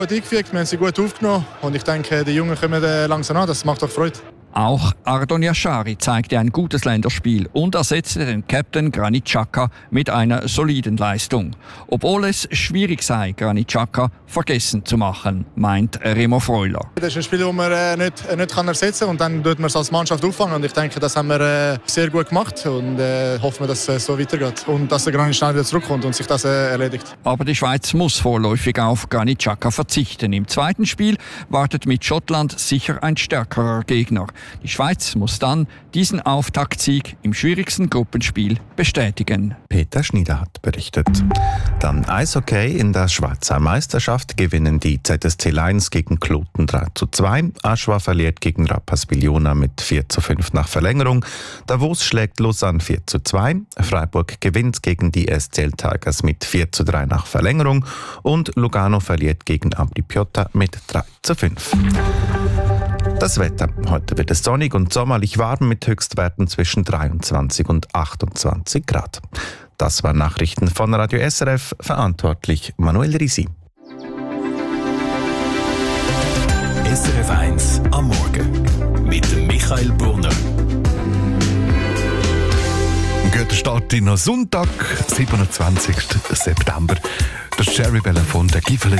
Gut eingefügt, wir haben sie gut aufgenommen und ich denke, die Jungen kommen langsam an, das macht doch Freude. Auch Ardon Yashari zeigte ein gutes Länderspiel und ersetzte den Captain Granit Xhaka mit einer soliden Leistung. Obwohl es schwierig sei, Granit Xhaka vergessen zu machen, meint Remo Freuler. Das ist ein Spiel, das man nicht ersetzen kann und dann tut man es als Mannschaft auffangen. Und ich denke, das haben wir sehr gut gemacht und hoffen, dass es so weitergeht und dass der Granit schnell wieder zurückkommt und sich das erledigt. Aber die Schweiz muss vorläufig auf Granit Xhaka verzichten. Im zweiten Spiel wartet mit Schottland sicher ein stärkerer Gegner. Die Schweiz muss dann diesen Auftaktsieg im schwierigsten Gruppenspiel bestätigen. Peter Schneider hat berichtet. Dann Eishockey. In der Schweizer Meisterschaft gewinnen die ZSC Lions gegen Kloten 3:2. Aschua verliert gegen Rapaz Biljona mit 4:5 nach Verlängerung. Davos schlägt Lausanne 4:2. Freiburg gewinnt gegen die SCL Tigers mit 4:3 nach Verlängerung. Und Lugano verliert gegen Ampli Piotta mit 3:5. Das Wetter. Heute wird es sonnig und sommerlich warm mit Höchstwerten zwischen 23 und 28 Grad. Das waren Nachrichten von Radio SRF, verantwortlich Manuel Risi. SRF 1 am Morgen mit Michael Brunner. Guter Start in den Sonntag, 27. September. Das Cherry Belafonte Gifeli